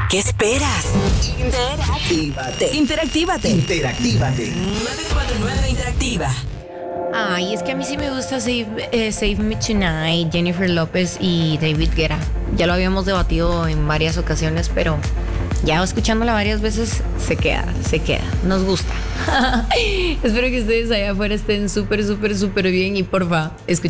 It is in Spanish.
¿Qué esperas? Interactívate. 949 Interactiva. Ay, es que a mí sí me gusta Save Me Tonight, Jennifer López y David Guetta. Ya lo habíamos debatido en varias ocasiones, pero ya escuchándola varias veces se queda, nos gusta. Espero que ustedes allá afuera estén súper bien y porfa, escuchen.